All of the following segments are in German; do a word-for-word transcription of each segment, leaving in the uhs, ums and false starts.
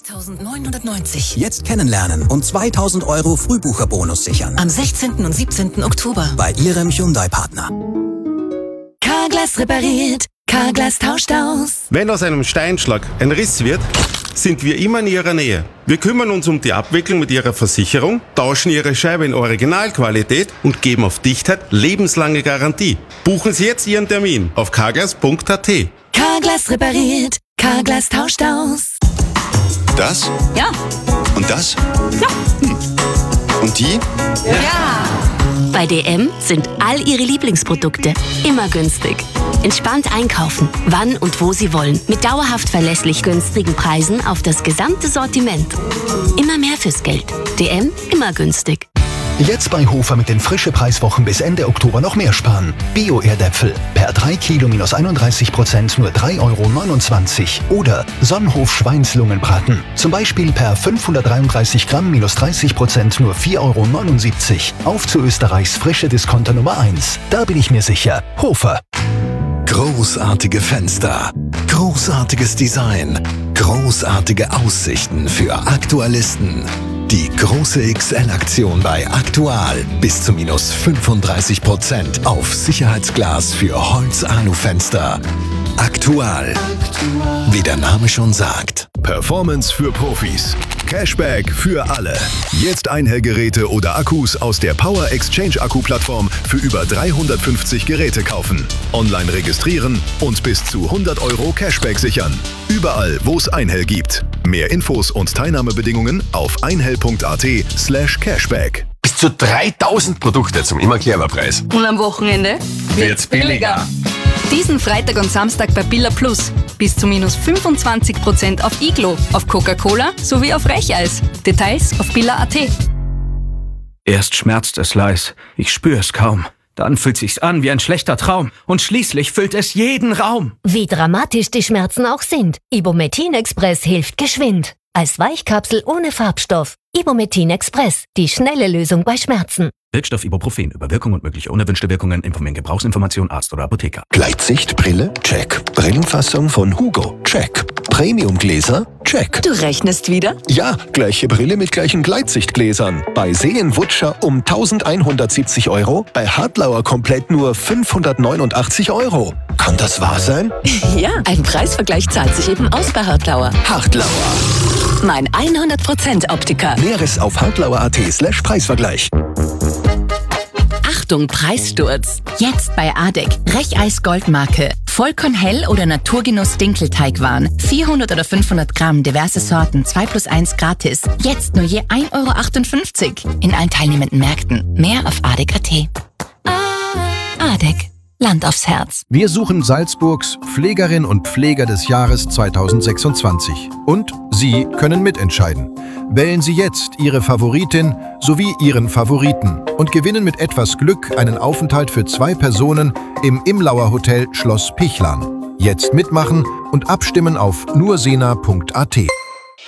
neunzehnhundertneunzig. Jetzt kennenlernen und zweitausend Euro Frühbucherbonus sichern. Am sechzehnten und siebzehnten Oktober. Bei Ihrem Hyundai-Partner. Carglass repariert. Carglass tauscht aus. Wenn aus einem Steinschlag ein Riss wird, sind wir immer in Ihrer Nähe. Wir kümmern uns um die Abwicklung mit Ihrer Versicherung, tauschen Ihre Scheibe in Originalqualität und geben auf Dichtheit lebenslange Garantie. Buchen Sie jetzt Ihren Termin auf carglass punkt a t. Carglass repariert. Carglass tauscht aus. Das? Ja. Und das? Ja. Hm. Und die? Ja. Bei D M sind all Ihre Lieblingsprodukte immer günstig. Entspannt einkaufen, wann und wo Sie wollen. Mit dauerhaft verlässlich günstigen Preisen auf das gesamte Sortiment. Immer mehr fürs Geld. D M, immer günstig. Jetzt bei Hofer mit den frische Preiswochen bis Ende Oktober noch mehr sparen. Bio-Erdäpfel per drei Kilo minus einunddreißig Prozent nur drei Euro neunundzwanzig. Oder Sonnenhof Schweinslungenbraten. Zum Beispiel per fünfhundertdreiunddreißig Gramm minus dreißig Prozent nur vier Euro neunundsiebzig. Auf zu Österreichs frische Discounter Nummer eins. Da bin ich mir sicher. Hofer. Großartige Fenster, großartiges Design, großartige Aussichten für Aktualisten. Die große X L-Aktion bei Aktual. Bis zu minus fünfunddreißig Prozent auf Sicherheitsglas für Holz-Alu-Fenster. Aktual. Wie der Name schon sagt. Performance für Profis. Cashback für alle. Jetzt Einhellgeräte oder Akkus aus der Power Exchange Akku-Plattform für über dreihundertfünfzig Geräte kaufen. Online registrieren und bis zu hundert Euro Cashback sichern. Überall, wo es Einhell gibt. Mehr Infos und Teilnahmebedingungen auf einhell punkt a t slash cashback. Bis zu dreitausend Produkte zum immer clever Preis. Und am Wochenende wird's billiger. Diesen Freitag und Samstag bei Billa Plus. Bis zu minus fünfundzwanzig Prozent auf Iglo, auf Coca-Cola sowie auf Recheis. Details auf billa punkt a t. Erst schmerzt es leis, ich spür es kaum. Dann fühlt sich's an wie ein schlechter Traum. Und schließlich füllt es jeden Raum. Wie dramatisch die Schmerzen auch sind, Ibumetin Express hilft geschwind. Als Weichkapsel ohne Farbstoff. Ibumetin Express, die schnelle Lösung bei Schmerzen. Wirkstoff Ibuprofen. Über Wirkung und mögliche unerwünschte Wirkungen informieren Gebrauchsinformation Arzt oder Apotheker. Gleitsichtbrille? Check. Brillenfassung von Hugo? Check. Premiumgläser? Check. Du rechnest wieder? Ja, gleiche Brille mit gleichen Gleitsichtgläsern. Bei Seenwutscher um eintausendeinhundertsiebzig Euro, bei Hartlauer komplett nur fünfhundertneunundachtzig Euro. Kann das wahr sein? Ja, ein Preisvergleich zahlt sich eben aus bei Hartlauer. Hartlauer. Mein hundert Prozent Optiker. Näheres auf hartlauer punkt a t slash Preisvergleich. Achtung, Preissturz. Jetzt bei Adek. Recheis Goldmarke. Vollkornhell oder Naturgenuss Dinkelteigwaren. vierhundert oder fünfhundert Gramm, diverse Sorten, zwei plus eins gratis. Jetzt nur je ein Euro achtundfünfzig. In allen teilnehmenden Märkten. Mehr auf adek punkt a t. Adek. Land aufs Herz. Wir suchen Salzburgs Pflegerin und Pfleger des Jahres zweitausendsechsundzwanzig. Und Sie können mitentscheiden. Wählen Sie jetzt Ihre Favoritin sowie Ihren Favoriten und gewinnen mit etwas Glück einen Aufenthalt für zwei Personen im Imlauer Hotel Schloss Pichlan. Jetzt mitmachen und abstimmen auf nur sena punkt a t.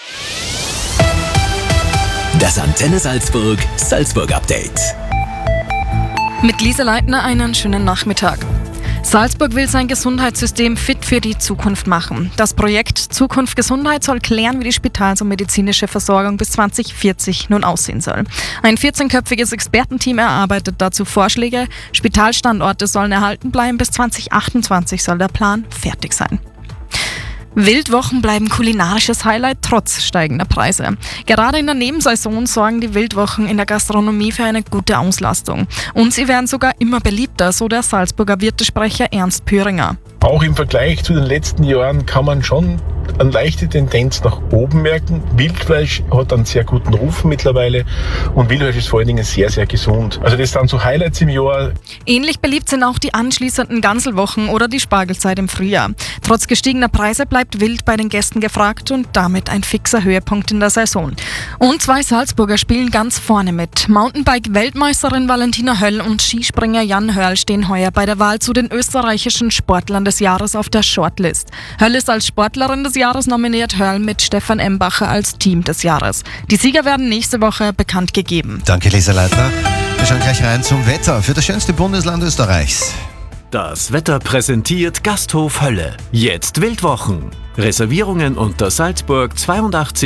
Das Antenne Salzburg Salzburg Update. Mit Lisa Leitner einen schönen Nachmittag. Salzburg will sein Gesundheitssystem fit für die Zukunft machen. Das Projekt Zukunft Gesundheit soll klären, wie die Spitals- und medizinische Versorgung bis zwanzig vierzig nun aussehen soll. Ein vierzehnköpfiges Expertenteam erarbeitet dazu Vorschläge. Spitalstandorte sollen erhalten bleiben. Bis zwanzig achtundzwanzig soll der Plan fertig sein. Wildwochen bleiben kulinarisches Highlight trotz steigender Preise. Gerade in der Nebensaison sorgen die Wildwochen in der Gastronomie für eine gute Auslastung. Und sie werden sogar immer beliebter, so der Salzburger Wirtesprecher Ernst Püringer. Auch im Vergleich zu den letzten Jahren kann man schon eine leichte Tendenz nach oben merken. Wildfleisch hat einen sehr guten Ruf mittlerweile und Wildfleisch ist vor allen Dingen sehr, sehr gesund. Also das sind so Highlights im Jahr. Ähnlich beliebt sind auch die anschließenden Ganselwochen oder die Spargelzeit im Frühjahr. Trotz gestiegener Preise bleibt Wild bei den Gästen gefragt und damit ein fixer Höhepunkt in der Saison. Und zwei Salzburger spielen ganz vorne mit. Mountainbike-Weltmeisterin Valentina Höll und Skispringer Jan Hörl stehen heuer bei der Wahl zu den österreichischen Sportlern des Jahres auf der Shortlist. Höll ist als Sportlerin des Jahres nominiert, Hörl mit Stefan Embacher als Team des Jahres. Die Sieger werden nächste Woche bekannt gegeben. Danke, Lisa Leitner. Wir schauen gleich rein zum Wetter für das schönste Bundesland Österreichs. Das Wetter präsentiert Gasthof Hölle. Jetzt Wildwochen. Reservierungen unter Salzburg zweiundachtzig